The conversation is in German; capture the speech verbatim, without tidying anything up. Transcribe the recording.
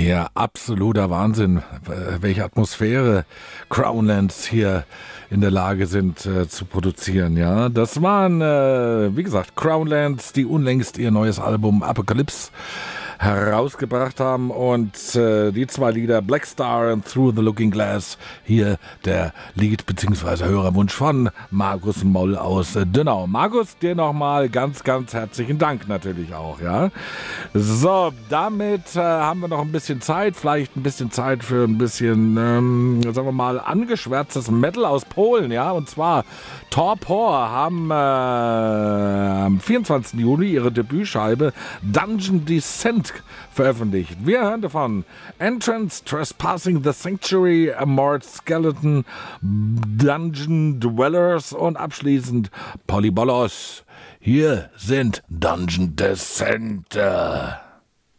Ja, absoluter Wahnsinn, äh, welche Atmosphäre Crownlands hier in der Lage sind äh, zu produzieren. Ja, das waren, äh, wie gesagt, Crownlands, die unlängst ihr neues Album Apocalypse herausgebracht haben, und äh, die zwei Lieder Black Star und Through the Looking Glass, hier der Lied bzw. Hörerwunsch von Markus Moll aus äh, Dönau. Markus, dir nochmal ganz, ganz herzlichen Dank natürlich auch, ja. So, damit äh, haben wir noch ein bisschen Zeit, vielleicht ein bisschen Zeit für ein bisschen, ähm, sagen wir mal, angeschwärztes Metal aus Polen, ja, und zwar Torpor haben äh, am vierundzwanzigsten Juli ihre Debütscheibe Dungeon Descent veröffentlicht. Wir hören davon Entrance, Trespassing the Sanctuary, Amort Skeleton, Dungeon Dwellers und abschließend Polybolos. Hier sind Dungeon Descent.